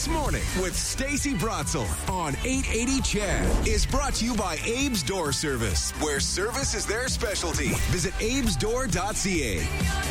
This Morning with Stacey Bratzel on 880 CHED is brought to you by Abe's Door Service, where service is their specialty. Visit abesdoor.ca.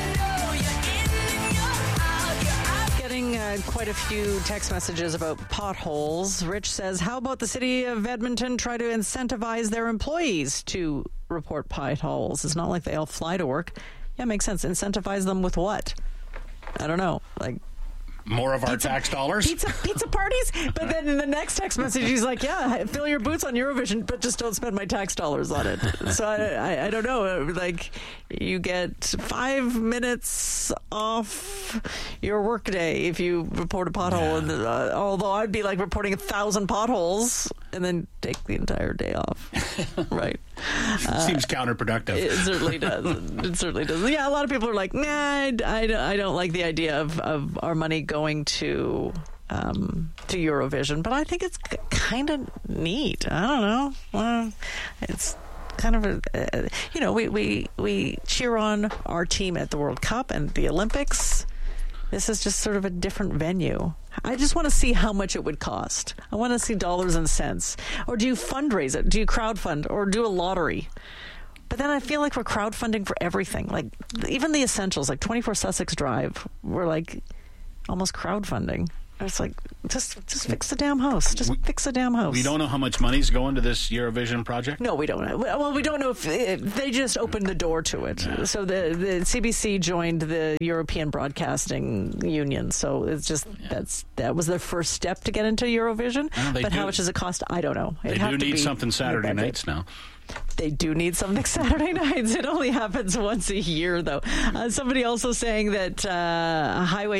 Getting quite a few text messages about potholes. Rich says, how about the city of Edmonton try to incentivize their employees to report potholes? It's not like they all fly to work. Yeah, makes sense. Incentivize them with what? I don't know. Like more of our tax dollars? Pizza parties? But then in the next text message, he's like, yeah, fill your boots on Eurovision, but just don't spend my tax dollars on it. So I don't know. Like, you get 5 minutes off your workday if you report a pothole. Yeah. And, although I'd be like reporting 1,000 potholes and then take the entire day off. Right. Seems counterproductive. It certainly does. It certainly does. Yeah, a lot of people are like, nah, I don't like the idea of our money going to Eurovision, but I think it's kind of neat. I don't know. Well, it's kind of we cheer on our team at the World Cup and the Olympics. This is just sort of a different venue. I just want to see how much it would cost. I want to see dollars and cents. Or do you fundraise it? Do you crowdfund or do a lottery? But then I feel like we're crowdfunding for everything. Like even the essentials, like 24 Sussex Drive, we're like almost crowdfunding. It's like, just fix the damn house. Fix the damn house. We don't know how much money's going to this Eurovision project? No, we don't know. Well, we don't know if they just opened the door to it. Yeah. So the CBC joined the European Broadcasting Union. So it's just, that was their first step to get into Eurovision. But how much does it cost? I don't know. They do need something Saturday nights now. They do need something Saturday nights. It only happens once a year, though. Somebody also saying that Highway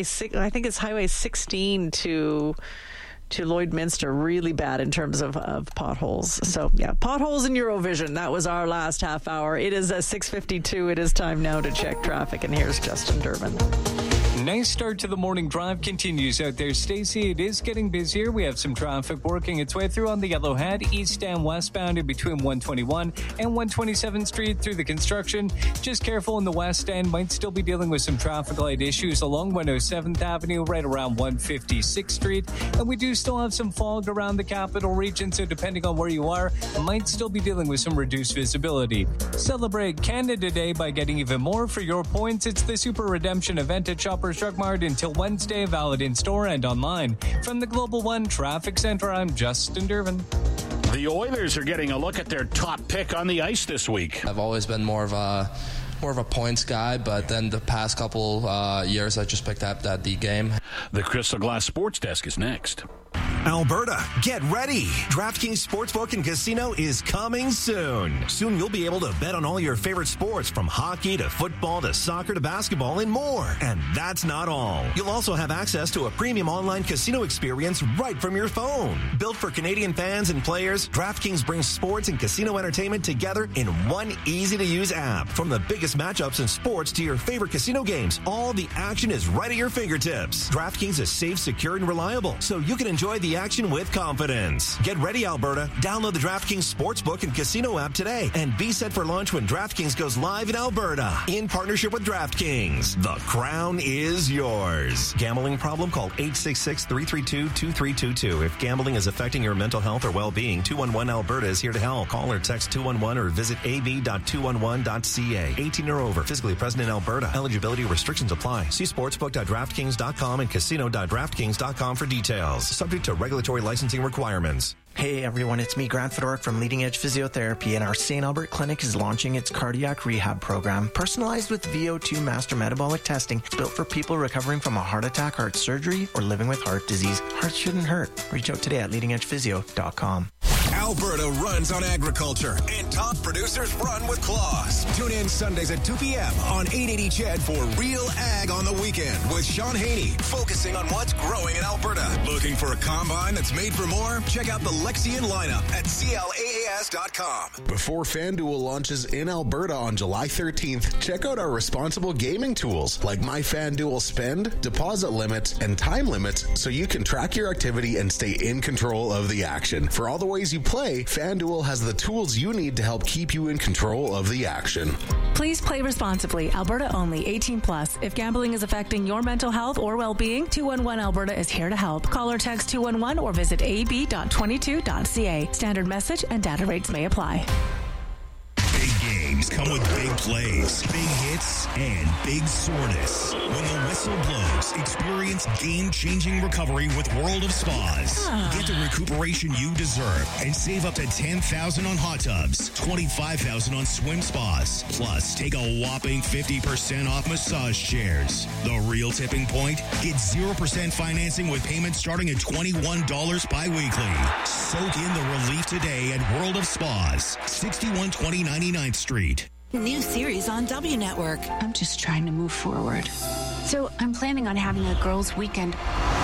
16 to Lloydminster, really bad in terms of potholes. So, yeah, potholes in Eurovision. That was our last half hour. It is 6:52. It is time now to check traffic, and here's Justin Durbin. Nice start to the morning drive continues out there, Stacey. It is getting busier. We have some traffic working its way through on the Yellowhead, east and westbound in between 121 and 127th Street through the construction. Just careful in the west end. Might still be dealing with some traffic light issues along 107th Avenue right around 156th Street. And we do still have some fog around the capital region, so depending on where you are, might still be dealing with some reduced visibility. Celebrate Canada Day by getting even more for your points. It's the Super Redemption event at Shoppers Drug Mart until Wednesday, valid in store and online. From the Global One Traffic Center, I'm Justin Durbin. The Oilers are getting a look at their top pick on the ice this week. I've always been more of a points guy, but then the past couple years I just picked up that D game. The Crystal Glass Sports Desk is next. Alberta, get ready. DraftKings Sportsbook and Casino is coming soon. Soon you'll be able to bet on all your favorite sports, from hockey to football to soccer to basketball and more. And that's not all. You'll also have access to a premium online casino experience right from your phone. Built for Canadian fans and players, DraftKings brings sports and casino entertainment together in one easy-to-use app. From the biggest matchups in sports to your favorite casino games, all the action is right at your fingertips. DraftKings is safe, secure, and reliable, so you can enjoy the action with confidence. Get ready, Alberta. Download the DraftKings Sportsbook and Casino app today and be set for launch when DraftKings goes live in Alberta. In partnership with DraftKings, the crown is yours. Gambling problem? Call 866-332-2322. If gambling is affecting your mental health or well-being, 211 Alberta is here to help. Call or text 211 or visit ab.211.ca. 18 or over. Physically present in Alberta. Eligibility restrictions apply. See sportsbook.draftkings.com and casino.draftkings.com for details. Subject to regulatory licensing requirements. Hey everyone, it's me, Grant Fedoruk from Leading Edge Physiotherapy, and our St. Albert Clinic is launching its cardiac rehab program, personalized with VO2 master metabolic testing. It's built for people recovering from a heart attack, heart surgery, or living with heart disease. Hearts shouldn't hurt. Reach out today at leadingedgephysio.com. Alberta runs on agriculture, and top producers run with Claws. Tune in Sundays at 2 p.m. on 880 CHED for Real Ag on the Weekend with Sean Haney, focusing on what's growing in Alberta. Looking for a combine that's made for more? Check out the Lexian lineup at CLAAS.com. Before FanDuel launches in Alberta on July 13th, check out our responsible gaming tools like My FanDuel Spend, deposit limits, and time limits so you can track your activity and stay in control of the action. For all the ways you play play, FanDuel has the tools you need to help keep you in control of the action. Please play responsibly. Alberta only. 18 plus. If gambling is affecting your mental health or well-being, 211 Alberta is here to help. Call or text 211 or visit ab.22.ca. Standard message and data rates may apply. Big games come with big plays, big hits, and big soreness. When the whistle blows, experience game-changing recovery with World of Spas. Get the recuperation you deserve and save up to $10,000 on hot tubs, $25,000 on swim spas. Plus, take a whopping 50% off massage chairs. The real tipping point? Get 0% financing with payments starting at $21 bi-weekly. Soak in the relief today at World of Spas, 6120 99th Street. New series on W Network. I'm just trying to move forward. So I'm planning on having a girls' weekend.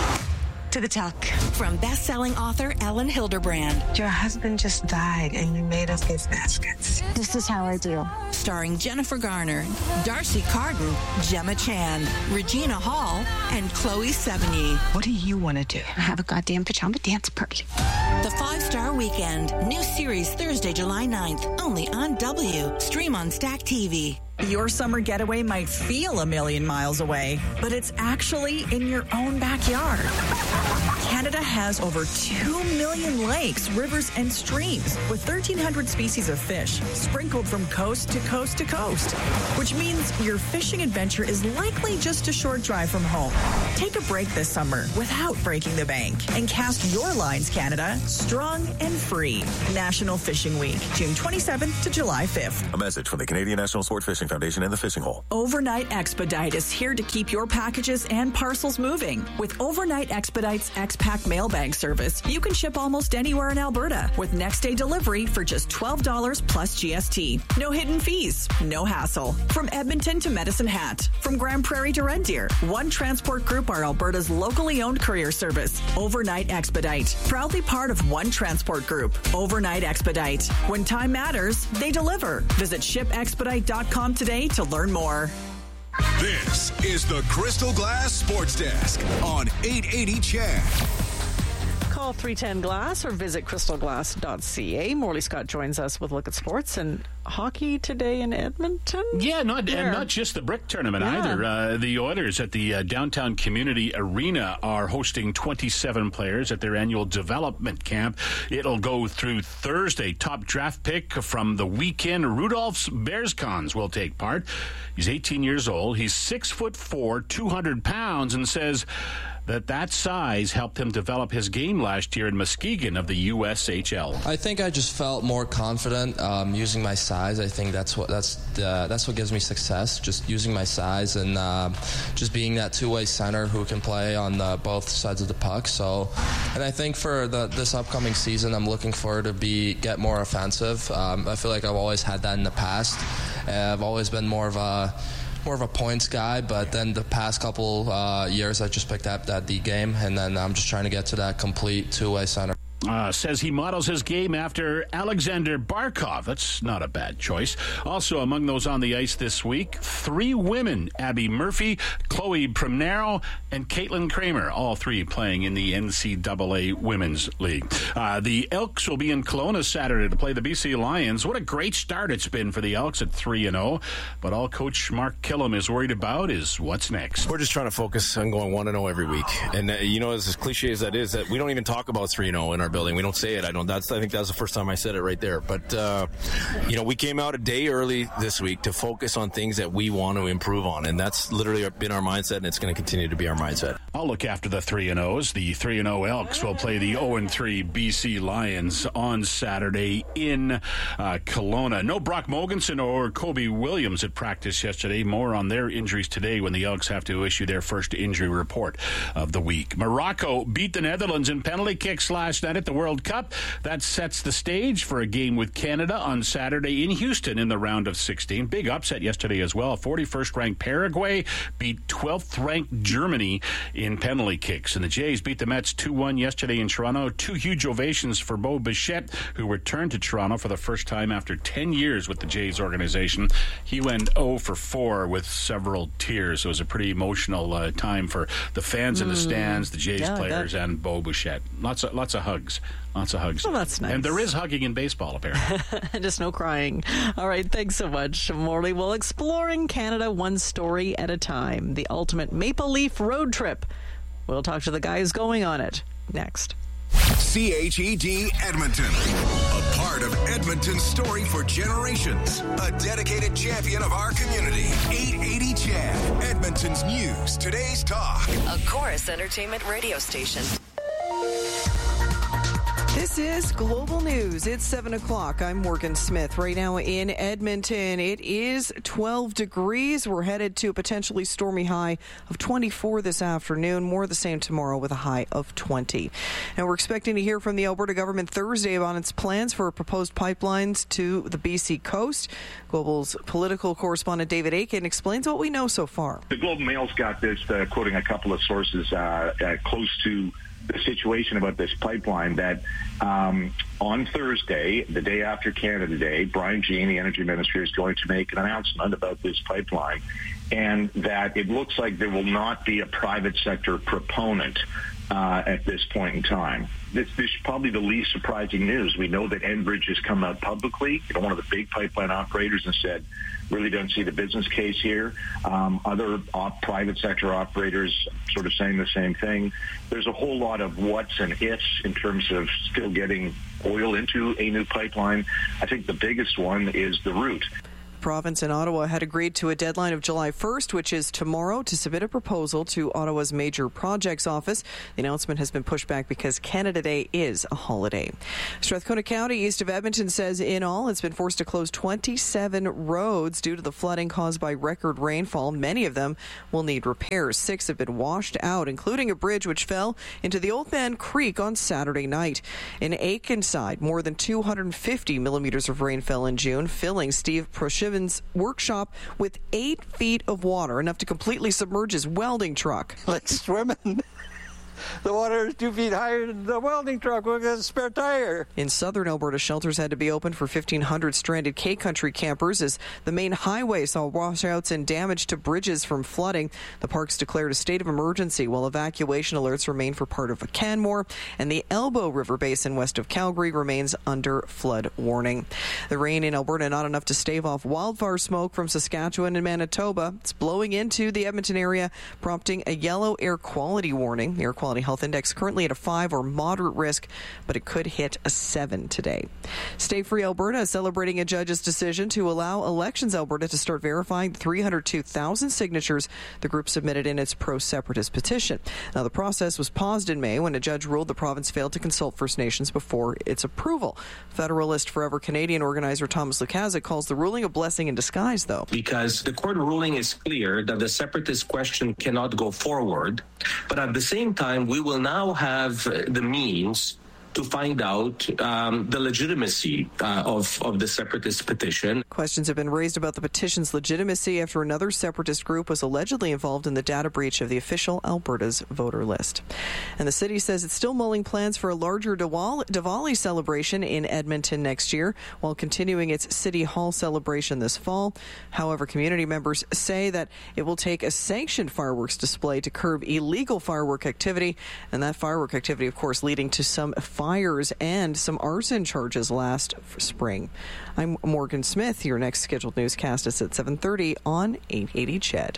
To the tuck. From best-selling author Ellen Hilderbrand. Your husband just died and you made us gift baskets. This is how I do. Starring Jennifer Garner, Darcy Carden, Gemma Chan, Regina Hall, and Chloe Sevigny. What do you want to do? Have a goddamn pajama dance party. The 5-Star Weekend. New series Thursday, July 9th. Only on W. Stream on Stack TV. Your summer getaway might feel a million miles away, but it's actually in your own backyard. Canada has over 2 million lakes, rivers, and streams with 1,300 species of fish sprinkled from coast to coast to coast, which means your fishing adventure is likely just a short drive from home. Take a break this summer without breaking the bank and cast your lines, Canada, strong and free. National Fishing Week, June 27th to July 5th. A message from the Canadian National Sport Fishing Foundation and the Fishing Hole. Overnight Expedite is here to keep your packages and parcels moving. With Overnight Expedite's X-Pack mail bag service, you can ship almost anywhere in Alberta with next-day delivery for just $12 plus GST. No hidden fees, no hassle. From Edmonton to Medicine Hat, from Grand Prairie to Red Deer, One Transport Group are Alberta's locally owned courier service. Overnight Expedite, proudly part of One Transport Group. Overnight Expedite. When time matters, they deliver. Visit shipexpedite.com today to learn more. This is the Crystal Glass Sports Desk on 880 CHED. Call 310-GLASS or visit crystalglass.ca. Morley Scott joins us with a look at sports and hockey today in Edmonton. Yeah, and not just the brick tournament either. The Oilers at the Downtown Community Arena are hosting 27 players at their annual development camp. It'll go through Thursday. Top draft pick from the weekend, Rudolph Bearskons, will take part. He's 18 years old. He's 6'4", 200 pounds, and says that size helped him develop his game last year in Muskegon of the USHL. I think I just felt more confident using my size. I think that's what gives me success, just using my size and just being that two-way center who can play on both sides of the puck. And I think for this upcoming season, I'm looking forward to get more offensive. I feel like I've always had that in the past. I've always been more of a points guy, but then the past couple years I just picked up that D game, and then I'm just trying to get to that complete two-way center. Says he models his game after Alexander Barkov. That's not a bad choice. Also among those on the ice this week, 3 women, Abby Murphy, Chloe Primnero, and Caitlin Kramer, all 3 playing in the NCAA Women's League. The Elks will be in Kelowna Saturday to play the BC Lions. What a great start it's been for the Elks at 3-0, but all Coach Mark Killam is worried about is what's next. We're just trying to focus on going 1-0 every week. And, as cliche as that is, that we don't even talk about 3-0 in our building. We don't say it. I think that's the first time I said it right there. But, we came out a day early this week to focus on things that we want to improve on. And that's literally been our mindset, and it's going to continue to be our mindset. I'll look after the 3-0s. The 3-0 Elks will play the 0-3 BC Lions on Saturday in Kelowna. No Brock Mogensen or Kobe Williams at practice yesterday. More on their injuries today when the Elks have to issue their first injury report of the week. Morocco beat the Netherlands in penalty kicks last night at the World Cup. That sets the stage for a game with Canada on Saturday in Houston in the round of 16. Big upset yesterday as well. 41st ranked Paraguay beat 12th ranked Germany in penalty kicks. And the Jays beat the Mets 2-1 yesterday in Toronto. 2 huge ovations for Bo Bichette, who returned to Toronto for the first time after 10 years with the Jays organization. He went 0 for 4 with several tears. It was a pretty emotional time for the fans in the stands, the Jays players, and Bo Bichette. Lots of hugs. hugs. Lots of hugs. Well, that's nice. And there is hugging in baseball, apparently. Just no crying. All right, thanks so much, Morley. Well, exploring Canada one story at a time. The ultimate Maple Leaf road trip. We'll talk to the guys going on it next. CHED Edmonton. A part of Edmonton's story for generations. A dedicated champion of our community. 880 CHED. Edmonton's news. Today's talk. A Chorus Entertainment radio station. This is Global News. It's 7 o'clock. I'm Morgan Smith. Right now in Edmonton, it is 12 degrees. We're headed to a potentially stormy high of 24 this afternoon. More of the same tomorrow with a high of 20. And we're expecting to hear from the Alberta government Thursday about its plans for proposed pipelines to the BC coast. Global's political correspondent David Aiken explains what we know so far. The Globe and Mail's got this, quoting a couple of sources close to the situation about this pipeline, that on Thursday, the day after Canada Day, Brian Jean, the Energy Minister, is going to make an announcement about this pipeline, and that it looks like there will not be a private sector proponent at this point in time. This is probably the least surprising news. We know that Enbridge has come out publicly, one of the big pipeline operators, and said, really don't see the business case here. Other private sector operators sort of saying the same thing. There's a whole lot of what's and ifs in terms of still getting oil into a new pipeline. I think the biggest one is the route. Province and Ottawa had agreed to a deadline of July 1st, which is tomorrow, to submit a proposal to Ottawa's Major Projects Office. The announcement has been pushed back because Canada Day is a holiday. Strathcona County, east of Edmonton, says in all it's been forced to close 27 roads due to the flooding caused by record rainfall. Many of them will need repairs. 6 have been washed out, including a bridge which fell into the Old Man Creek on Saturday night. In Aikenside, more than 250 millimeters of rain fell in June, filling Steve Proshivan's workshop with 8 feet of water, enough to completely submerge his welding truck. Like swimming. The water is 2 feet higher than the welding truck. We're going to spare tire. In southern Alberta, shelters had to be opened for 1,500 stranded K-Country campers as the main highway saw washouts and damage to bridges from flooding. The parks declared a state of emergency while evacuation alerts remain for part of Canmore, and the Elbow River Basin west of Calgary remains under flood warning. The rain in Alberta not enough to stave off wildfire smoke from Saskatchewan and Manitoba. It's blowing into the Edmonton area, prompting a yellow air quality warning. The Air Quality Health Index currently at a 5 or moderate risk, but it could hit a 7 today. Stay Free Alberta is celebrating a judge's decision to allow Elections Alberta to start verifying the 302,000 signatures the group submitted in its pro-separatist petition. Now, the process was paused in May when a judge ruled the province failed to consult First Nations before its approval. Federalist Forever Canadian organizer Thomas Lukaszuk calls the ruling a blessing in disguise, though. Because the court ruling is clear that the separatist question cannot go forward, but at the same time, we will now have the means to find out the legitimacy of the separatist petition. Questions have been raised about the petition's legitimacy after another separatist group was allegedly involved in the data breach of the official Alberta's voter list. And the city says it's still mulling plans for a larger Diwali celebration in Edmonton next year while continuing its City Hall celebration this fall. However, community members say that it will take a sanctioned fireworks display to curb illegal firework activity, and that firework activity, of course, leading to some fires and some arson charges last spring. I'm Morgan Smith. Your next scheduled newscast is at 7:30 on 880 CHED.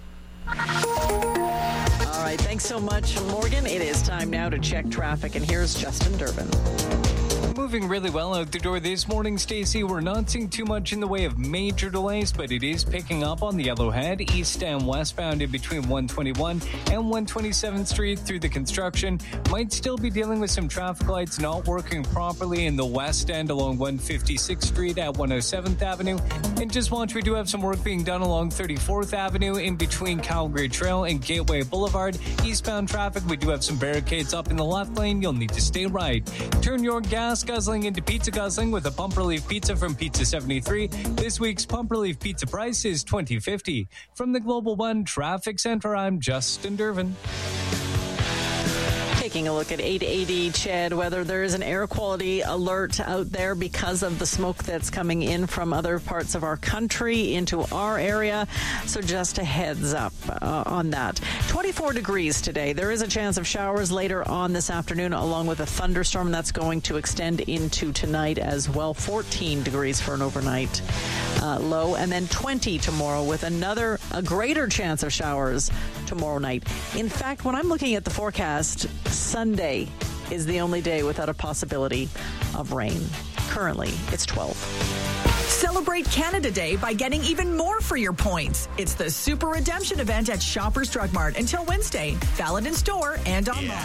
All right, thanks so much, Morgan. It is time now to check traffic, and here's Justin Durbin. Moving really well out the door this morning, Stacey. We're not seeing too much in the way of major delays, but it is picking up on the Yellowhead, east and westbound in between 121 and 127th Street through the construction. Might still be dealing with some traffic lights not working properly in the west end along 156th Street at 107th Avenue. And just watch, we do have some work being done along 34th Avenue in between Calgary Trail and Gateway Boulevard. Eastbound traffic, we do have some barricades up in the left lane. You'll need to stay right. Turn your gas guzzling into pizza guzzling with a Pump Relief pizza from Pizza 73. This week's Pump Relief pizza price is $20.50. From the Global One Traffic Center, I'm Justin Durbin. Taking a look at 880 CHED weather, there is an air quality alert out there because of the smoke that's coming in from other parts of our country into our area. So just a heads up on that. 24 degrees today. There is a chance of showers later on this afternoon, along with a thunderstorm that's going to extend into tonight as well. 14 degrees for an overnight low, and then 20 tomorrow with a greater chance of showers tomorrow night. In fact, when I'm looking at the forecast, Sunday is the only day without a possibility of rain. Currently, it's 12. Celebrate Canada Day by getting even more for your points. It's the Super Redemption event at Shoppers Drug Mart until Wednesday. Valid in store and online.